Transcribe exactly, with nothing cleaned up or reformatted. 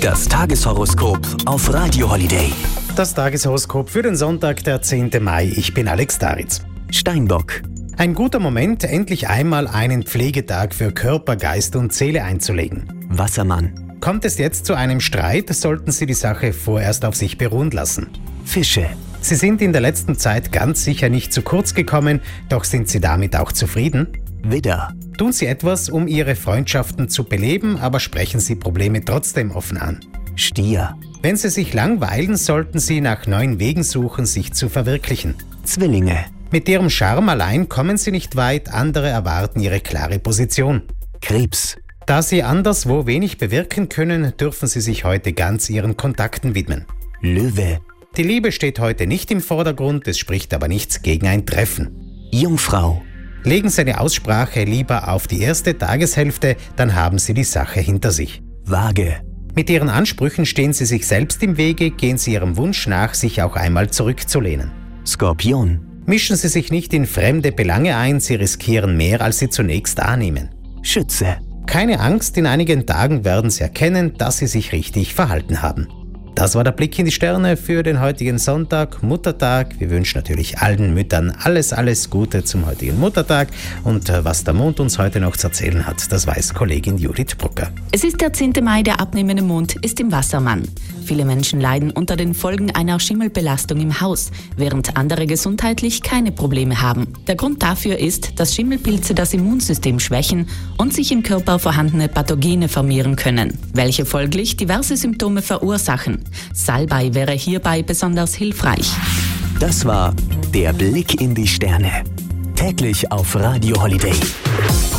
Das Tageshoroskop auf Radio Holiday. Das Tageshoroskop für den Sonntag, der zehnten Mai. Ich bin Alex Daritz. Steinbock. Ein guter Moment, endlich einmal einen Pflegetag für Körper, Geist und Seele einzulegen. Wassermann. Kommt es jetzt zu einem Streit, sollten Sie die Sache vorerst auf sich beruhen lassen. Fische. Sie sind in der letzten Zeit ganz sicher nicht zu kurz gekommen, doch sind Sie damit auch zufrieden? Widder. Tun Sie etwas, um Ihre Freundschaften zu beleben, aber sprechen Sie Probleme trotzdem offen an. Stier. Wenn Sie sich langweilen, sollten Sie nach neuen Wegen suchen, sich zu verwirklichen. Zwillinge. Mit Ihrem Charme allein kommen Sie nicht weit, andere erwarten Ihre klare Position. Krebs. Da Sie anderswo wenig bewirken können, dürfen Sie sich heute ganz Ihren Kontakten widmen. Löwe. Die Liebe steht heute nicht im Vordergrund, es spricht aber nichts gegen ein Treffen. Jungfrau. Legen Sie eine Aussprache lieber auf die erste Tageshälfte, dann haben Sie die Sache hinter sich. Waage. Mit Ihren Ansprüchen stehen Sie sich selbst im Wege, gehen Sie Ihrem Wunsch nach, sich auch einmal zurückzulehnen. Skorpion. Mischen Sie sich nicht in fremde Belange ein, Sie riskieren mehr, als Sie zunächst annehmen. Schütze. Keine Angst, in einigen Tagen werden Sie erkennen, dass Sie sich richtig verhalten haben. Das war der Blick in die Sterne für den heutigen Sonntag, Muttertag. Wir wünschen natürlich allen Müttern alles, alles Gute zum heutigen Muttertag. Und äh, was der Mond uns heute noch zu erzählen hat, das weiß Kollegin Judith Brucker. Es ist der zehnte Mai, der abnehmende Mond ist im Wassermann. Viele Menschen leiden unter den Folgen einer Schimmelbelastung im Haus, während andere gesundheitlich keine Probleme haben. Der Grund dafür ist, dass Schimmelpilze das Immunsystem schwächen und sich im Körper vorhandene Pathogene vermehren können, welche folglich diverse Symptome verursachen. Salbei wäre hierbei besonders hilfreich. Das war der Blick in die Sterne. Täglich auf Radio Holiday.